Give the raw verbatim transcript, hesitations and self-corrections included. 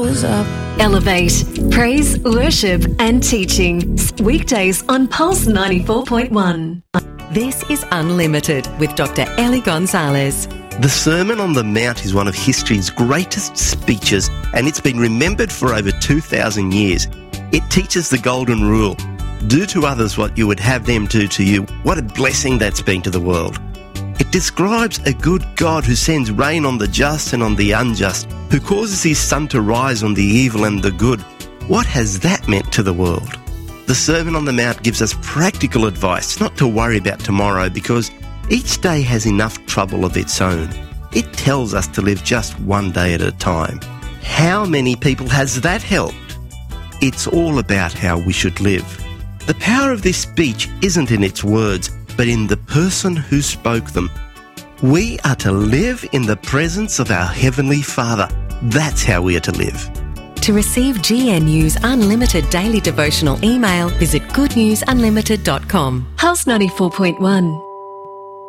Elevate, praise, worship and teaching. Weekdays on Pulse ninety-four point one. This is Unlimited with Doctor Ellie Gonzalez. The Sermon on the Mount is one of history's greatest speeches, and it's been remembered for over two thousand years. It teaches the golden rule: do to others what you would have them do to you. What a blessing that's been to the world. It describes a good God who sends rain on the just and on the unjust, who causes his sun to rise on the evil and the good. What has that meant to the world? The Sermon on the Mount gives us practical advice not to worry about tomorrow, because each day has enough trouble of its own. It tells us to live just one day at a time. How many people has that helped? It's all about how we should live. The power of this speech isn't in its words, but in the person who spoke them. We are to live in the presence of our Heavenly Father. That's how we are to live. To receive G N U's unlimited daily devotional email, visit good news unlimited dot com. Pulse ninety-four point one.